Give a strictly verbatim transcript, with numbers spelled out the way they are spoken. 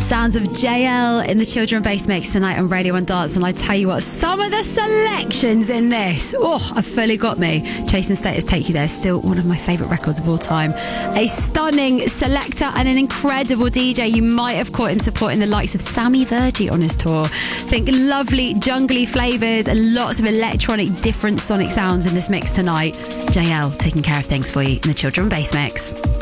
Sounds of J L in the Children Bass Mix tonight on Radio one Dance. And I tell you what, some of the selections in this, oh, have fully got me. Chasing Status Take You There, still one of my favourite records of all time. A stunning selector and an incredible D J. You might have caught him supporting the likes of Sammy Verji on his tour. Think lovely jungly flavours and lots of electronic different sonic sounds in this mix tonight. J L taking care of things for you in the Children Bass Mix.